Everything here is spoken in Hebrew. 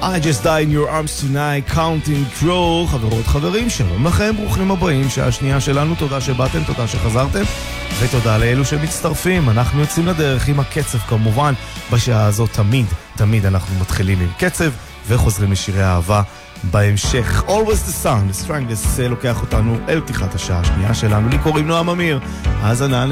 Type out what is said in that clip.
I just died in your arms tonight, counting crow. חברות, חברים, שלום לכם, ברוכים הבאים, שעה שנייה שלנו, תודה שבאתם, תודה שחזרתם, ותודה לאלו שמצטרפים. אנחנו יוצאים לדרך עם הקצב כמובן, בשעה הזאת תמיד אנחנו מתחילים עם קצב, וחוזרים לשירי האהבה בהמשך. Always the Sun, The Strangest, לוקח אותנו אל פתיחת השעה השנייה שלנו. לי קוראים נועם אמיר, האזנה